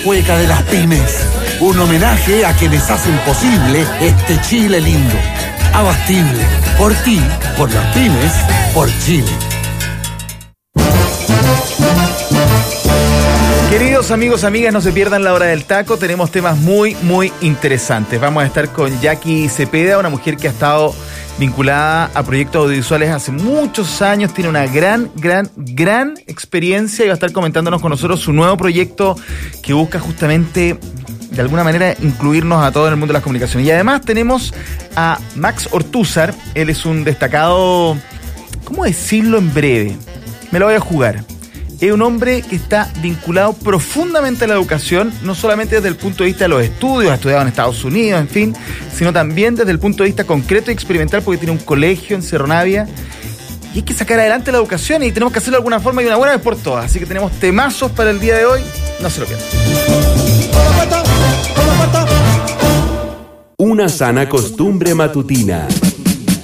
cueca de las pymes. Un homenaje a quienes hacen posible este Chile lindo. Abastible. Por ti, por las pymes, por Chile. Queridos amigos, amigas, no se pierdan la hora del taco. Tenemos temas muy, muy interesantes. Vamos a estar con Jackie Cepeda, una mujer que ha estado vinculada a proyectos audiovisuales hace muchos años. Tiene una gran experiencia y va a estar comentándonos con nosotros su nuevo proyecto que busca justamente, de alguna manera, incluirnos a todo en el mundo de las comunicaciones. Y además tenemos a Max Ortúzar. Él es un destacado, ¿cómo decirlo en breve? Me lo voy a jugar. Es un hombre que está vinculado profundamente a la educación, no solamente desde el punto de vista de los estudios, ha estudiado en Estados Unidos, en fin, sino también desde el punto de vista concreto y experimental, porque tiene un colegio en Cerro Navia. Y hay que sacar adelante la educación y tenemos que hacerlo de alguna forma y una buena vez por todas. Así que tenemos temazos para el día de hoy, no se lo pierdan. Una sana costumbre matutina.